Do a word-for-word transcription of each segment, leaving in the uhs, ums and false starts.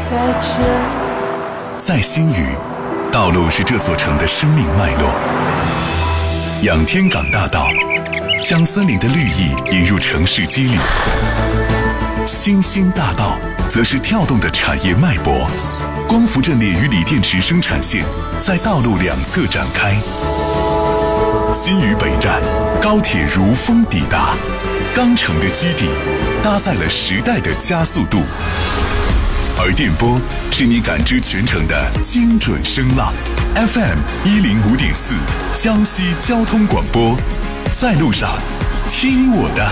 在新余，道路是这座城的生命脉络。仰天港大道将森林的绿意引入城市肌理，新兴大道则是跳动的产业脉搏。光伏阵列与锂电池生产线在道路两侧展开。新余北站，高铁如风抵达，钢城的基地搭载了时代的加速度。而电波是你感知全城的精准声浪 ，F M 一零五点四，江西交通广播，在路上听我的。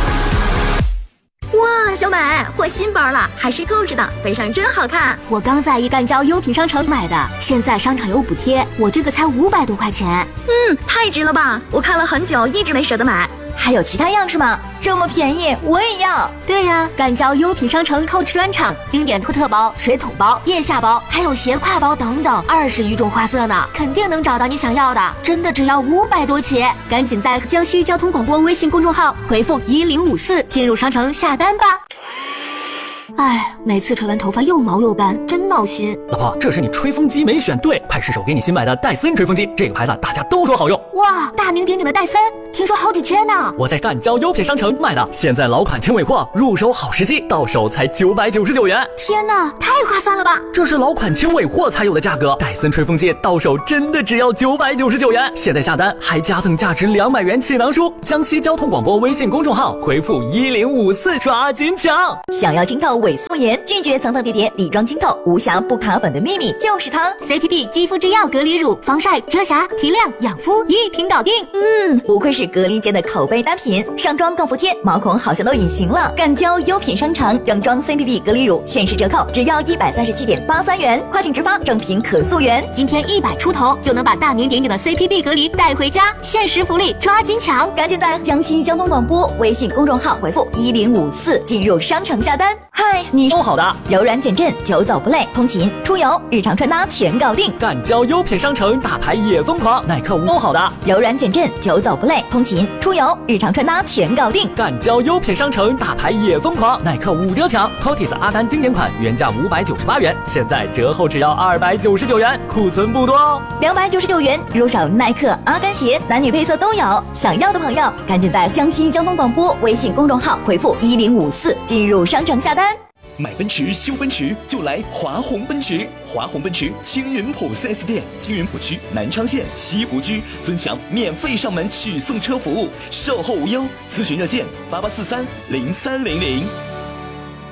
哇，小美换新包了，还是购置的，背上真好看。 我刚在一干交优品商城买的，现在商场有补贴，我这个才五百多块钱。 嗯，太值了吧！我看了很久，一直没舍得买。还有其他样式吗？这么便宜，我也要。 对呀，干交优品商城购置专场，经典托特包、水桶包、腋下包，还有斜挎包等等，二十余种花色呢，肯定能找到你想要的。真的只要五百多起，赶紧在江西交通广播微信公众号回复一零五四进入商城下单吧。哎，每次吹完头发又毛又干，真闹心。 老婆，这是你吹风机没选对，派失手给你新买的戴森吹风机，这个牌子大家都说好用。 哇，大名鼎鼎的戴森，听说好几千呢。 我在干交优品商城买的，现在老款轻尾货，入手好时机，到手才九百九十九元。 天哪，太划算了吧！ 这是老款轻尾货才有的价格，戴森吹风机到手真的只要九百九十九元。现在下单还加赠价值两百元气囊书。江西交通广播微信公众号回复一零五四抓紧抢。 想要清透萎缩颜，拒绝层层叠叠，底妆清透，无瑕不卡粉的秘密就是它。 C P P 肌肤之钥隔离乳，防晒、遮瑕、提亮、养肤一瓶搞定。 嗯，不愧是隔离界的口碑单品，上妆更服帖，毛孔好像都隐形了。干交优品商城整装 C P P 隔离乳限时折扣，只要一百三十七点八三元，跨境直发，正品可溯源。 今天一百出头就能把大名鼎鼎的 C P P 隔离带回家，限时福利抓紧抢！ 赶紧在江西交通广播微信公众号回复一零五四进入商城下单。嗨，你说好的， 柔软减震，久走不累，通勤、出游、日常穿搭全搞定。 干交优品商城大牌也疯狂，耐克都好的， 柔软减震，久走不累，通勤、出游、日常穿搭全搞定。 干交优品商城大牌也疯狂，耐克五折抢 ，C O T I S 阿丹经典款原价五百九十八元，现在折后只要二百九十九元，库存不多哦。 两百九十九元入手耐克阿甘鞋，男女配色都有。想要的朋友，赶紧在江西交通广播微信公众号回复一零五四进入商城下单。 买奔驰修奔驰就来华虹奔驰，华虹奔驰青云浦 四 S 店，青云浦区南昌县西湖区尊享免费上门取送车服务，售后无忧，咨询热线八八四三零三零零。